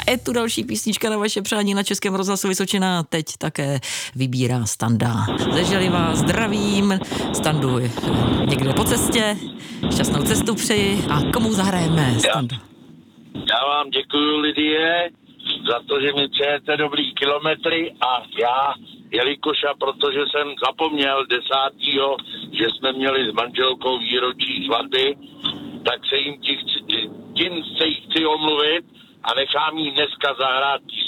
étu další písnička na vaše přání na Českém rozhlasu Vysočina. Teď také vybírá Standa ze Želiva. Zdravím, Standu někde po cestě, šťastnou cestu přeji a komu zahrajeme, Stando? Já vám děkuju, Lidie, za to, že mi přejete dobrý kilometry a já, jelikož a protože jsem zapomněl 10., že jsme měli s manželkou výročí svatby, tak se jim chci omluvit a nechám jí dneska zahrát